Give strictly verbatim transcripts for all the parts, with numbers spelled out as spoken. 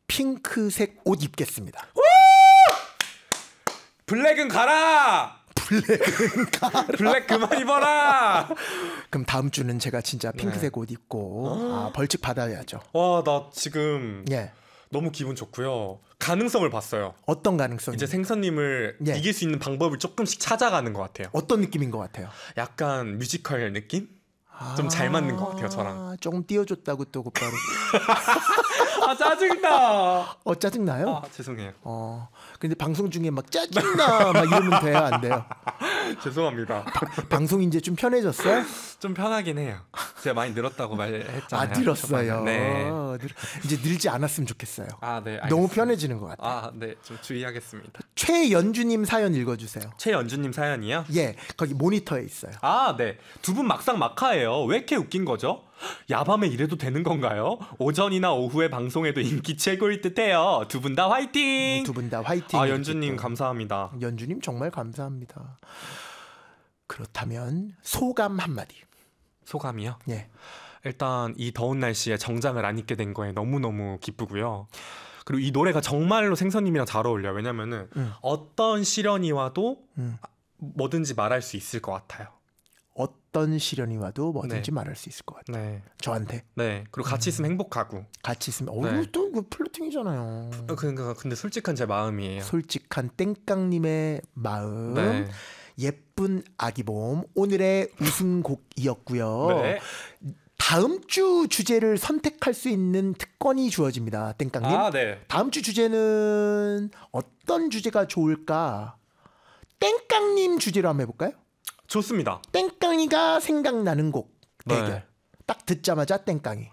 핑크색 옷 입겠습니다. 블랙은 가라. 블랙은 가라. 블랙 그만 입어라. 그럼 다음 주는 제가 진짜 핑크색 네. 옷 입고 아, 벌칙 받아야죠. 와, 나 지금 예. 너무 기분 좋고요. 가능성을 봤어요. 어떤 가능성이? 이제 생선님을 예. 이길 수 있는 방법을 조금씩 찾아가는 것 같아요. 어떤 느낌인 것 같아요? 약간 뮤지컬 느낌? 좀 잘 맞는 것 같아요, 저랑. 조금 띄워줬다고 또 곧바로. 아, 짜증나. 어, 짜증나요? 아, 죄송해요. 어, 근데 방송 중에 막 짜증나 막 이러면 돼요, 안 돼요? 죄송합니다. 바, 방송 이제 좀 편해졌어요? 좀 편하긴 해요. 제가 많이 늘었다고 말했잖아요. 아, 늘었어요. 네. 늘, 이제 늘지 않았으면 좋겠어요. 아, 네. 알겠습니다. 너무 편해지는 것 같아요. 아, 네. 좀 주의하겠습니다. 최연주님 사연 읽어주세요. 최연주님 사연이요? 예, 거기 모니터에 있어요. 아, 네. 두 분 막상 막하예요. 왜 이렇게 웃긴 거죠? 야밤에 이래도 되는 건가요? 오전이나 오후에 방송에도 인기 최고일 듯해요. 두 분 다 화이팅! 두 분 다 화이팅! 아, 연주님 감사합니다. 연주님 정말 감사합니다. 그렇다면 소감 한마디. 소감이요? 예. 일단 이 더운 날씨에 정장을 안 입게 된 거에 너무너무 기쁘고요. 그리고 이 노래가 정말로 생선님이랑 잘 어울려요. 왜냐면은 음. 어떤 시련이 와도 음. 뭐든지 말할 수 있을 것 같아요. 어떤 시련이 와도 뭐든지 네. 말할 수 있을 것 같아요. 네. 저한테. 네. 그리고 같이 있으면 음. 행복하고. 같이 있으면 어우 네. 또 이거 플러팅이잖아요. 그러니까 근데 솔직한 제 마음이에요. 솔직한 땡깡님의 마음. 네. 예쁜 아기봄 오늘의 우승곡이었고요. 네. 다음 주 주제를 선택할 수 있는 특권이 주어집니다. 땡깡님. 아, 네. 다음 주 주제는 어떤 주제가 좋을까? 땡깡님 주제로 한번 해볼까요? 좋습니다. 땡깡이가 생각나는 곡 대결. 네. 딱 듣자마자 땡깡이.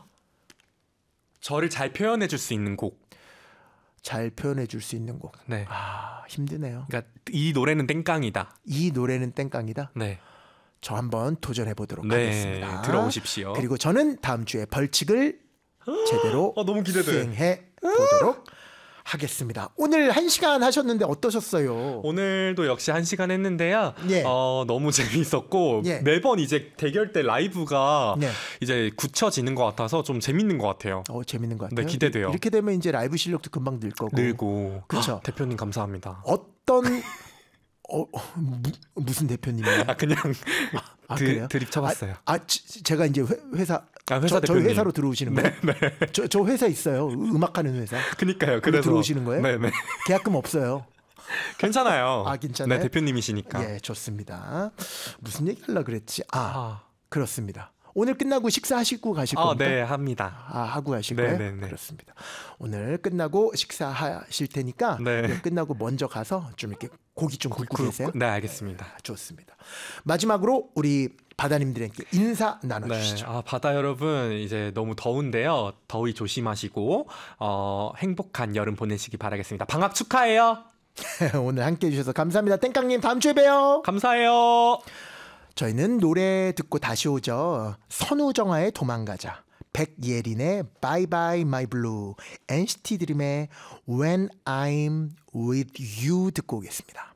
저를 잘 표현해 줄 수 있는 곡. 잘 표현해 줄 수 있는 곡. 네. 아, 힘드네요. 그러니까 이 노래는 땡깡이다. 이 노래는 땡깡이다. 네. 저 한번 도전해 보도록 네, 하겠습니다. 들어오십시오. 그리고 저는 다음 주에 벌칙을 제대로 어, 너무 기대돼. 수행해 보도록 하겠습니다. 오늘 한 시간 하셨는데 어떠셨어요? 오늘도 역시 한 시간 했는데요. 예. 어, 너무 재미있었고 예. 매번 이제 대결 때 라이브가 예. 이제 굳혀지는 것 같아서 좀 재밌는 것 같아요. 어, 재밌는 것 같아요. 네, 기대돼요. 이렇게 되면 이제 라이브 실력도 금방 늘 거고. 늘고. 그렇죠. 대표님 감사합니다. 어떤 어, 무, 무슨 대표님이에요? 아, 그냥 아, 드, 드립 쳐봤어요. 아, 아 지, 제가 이제 회, 회사 아, 회사 저, 대표님. 저희 회사로 들어오시는 거예요? 네, 네. 저, 저 회사 있어요. 음악하는 회사. 그니까요. 그래서 들어오시는 거예요? 네, 네. 계약금 없어요. 괜찮아요. 아, 괜찮아요. 네, 대표님이시니까. 예, 좋습니다. 무슨 얘기 하려고 그랬지? 아, 아. 그렇습니다. 오늘 끝나고 식사하시고 가실 아, 겁니까? 네, 합니다. 아, 하고 가실 네, 거예요? 네, 네. 그렇습니다. 오늘 끝나고 식사하실 테니까 네. 끝나고 먼저 가서 좀 이렇게 고기 좀 굽고 계세요? 네, 알겠습니다. 아, 좋습니다. 마지막으로 우리 바다님들에게 인사 나눠주시죠. 네, 아, 바다 여러분 이제 너무 더운데요. 더위 조심하시고 어, 행복한 여름 보내시기 바라겠습니다. 방학 축하해요. 오늘 함께해 주셔서 감사합니다. 땡깡님 다음 주에 봬요. 감사해요. 저희는 노래 듣고 다시 오죠. 선우정아의 도망가자, 백예린의 Bye Bye My Blue, 엔시티 드림의 When I'm With You 듣고 오겠습니다.